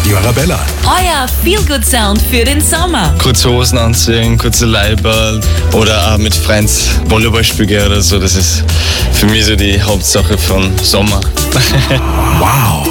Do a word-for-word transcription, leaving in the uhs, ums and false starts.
Radio Arabella. Euer Feel-Good-Sound für den Sommer. Kurze Hosen anziehen, kurze Leiberl oder auch mit Friends Volleyball spielen oder so. Das ist für mich so die Hauptsache von Sommer. Wow.